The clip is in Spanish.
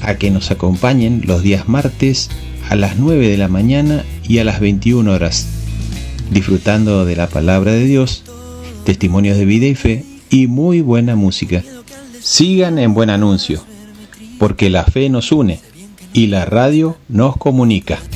a que nos acompañen los días martes a las 9 de la mañana y a las 21 horas, disfrutando de la palabra de Dios, testimonios de vida y fe y muy buena música. Sigan en Buen Anuncio, porque la fe nos une y la radio nos comunica.